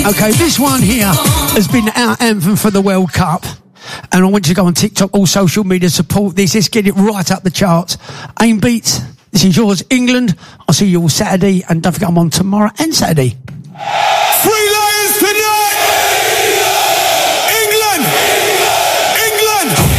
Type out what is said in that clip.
Okay, this one here has been our anthem for the World Cup. And I want you to go on TikTok, all social media, support this. Let's get it right up the charts. Aim Beats, this is yours, England. I'll see you all Saturday. And don't forget, I'm on tomorrow and Saturday.